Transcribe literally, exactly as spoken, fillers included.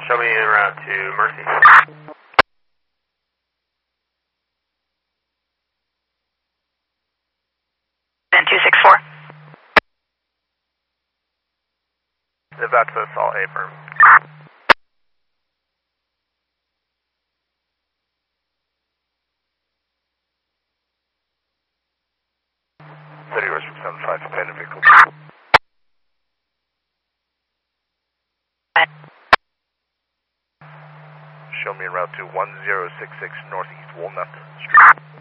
Show me en route to Mercy. And two six four. Live access, all A firm. thirty West seven five, abandoned vehicle. Show me en route to one zero six six Northeast Walnut Street.